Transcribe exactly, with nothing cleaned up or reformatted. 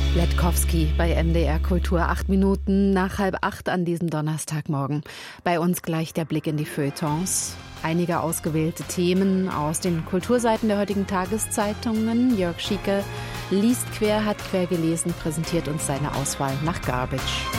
Letkowski bei M D R Kultur, acht Minuten nach halb acht an diesem Donnerstagmorgen. Bei uns gleich der Blick in die Feuilletons. Einige ausgewählte Themen aus den Kulturseiten der heutigen Tageszeitungen. Jörg Schieke liest quer, hat quer gelesen, präsentiert uns seine Auswahl nach Garbage.